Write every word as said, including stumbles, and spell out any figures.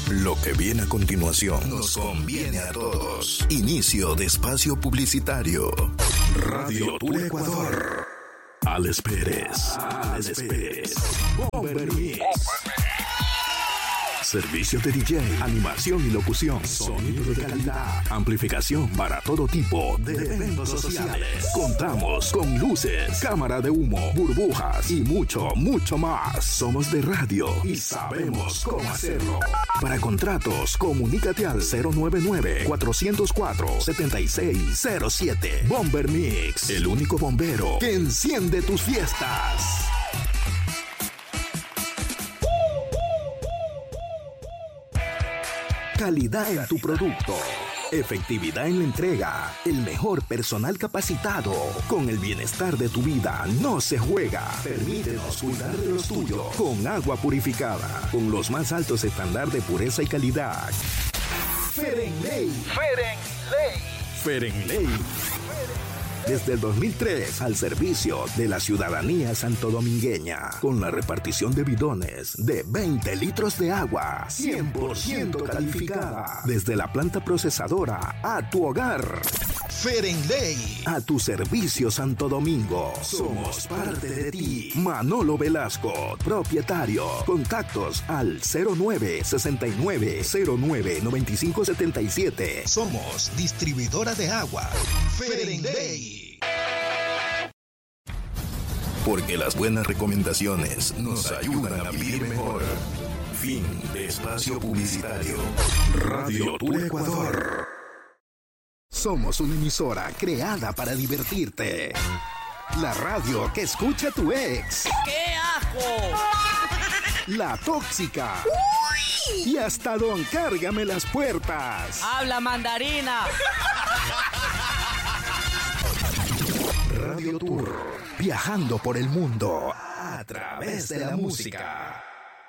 Lo que viene a continuación nos conviene a todos. Inicio de espacio publicitario. Radio Tour Ecuador. Alex Pérez. Alex Pérez. Bomber Mix. Servicio de D J, animación y locución, sonido de calidad, amplificación para todo tipo de eventos sociales. Contamos con luces, cámara de humo, burbujas y mucho, mucho más. Somos de radio y sabemos cómo hacerlo. Para contratos, comunícate al cero nueve nueve, cuatro cero cuatro, siete seis cero siete. Bomber Mix, el único bombero que enciende tus fiestas. Calidad en tu producto, efectividad en la entrega, el mejor personal capacitado. Con el bienestar de tu vida no se juega. Permítenos cuidar de los tuyos con agua purificada, con los más altos estándares de pureza y calidad. Ferenley. Ferenley. Ferenley. Desde el dos mil tres al servicio de la ciudadanía santodomingueña, con la repartición de bidones de veinte litros de agua, cien por ciento calificada, desde la planta procesadora a tu hogar. Ferenley, a tu servicio Santo Domingo. Somos parte de ti. Manolo Velasco, propietario. Contactos al cero nueve sesenta y nueve cero nueve noventa y cinco setenta y siete. Somos distribuidora de agua. Ferenley. Porque las buenas recomendaciones nos ayudan a vivir mejor. Fin de espacio publicitario. Radio Tour Ecuador. Somos una emisora creada para divertirte. La radio que escucha tu ex. ¡Qué asco! La tóxica. ¡Uy! Y hasta Don Cárgame las puertas. ¡Habla mandarina! Radio Tour. Viajando por el mundo a través de la música.